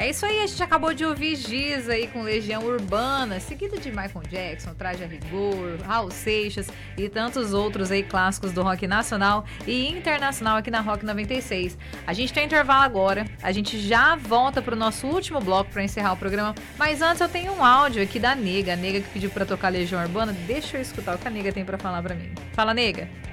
É isso aí, a gente acabou de ouvir Giz aí com Legião Urbana, seguido de Michael Jackson, Traje a Rigor, Raul Seixas e tantos outros aí clássicos do rock nacional e internacional aqui na Rock 96. A gente tem intervalo agora, a gente já volta pro nosso último bloco para encerrar o programa, mas antes eu tenho um áudio aqui da Nega, a Nega que pediu para tocar Legião Urbana. Deixa eu escutar o que a Nega tem para falar para mim. Fala, Nega.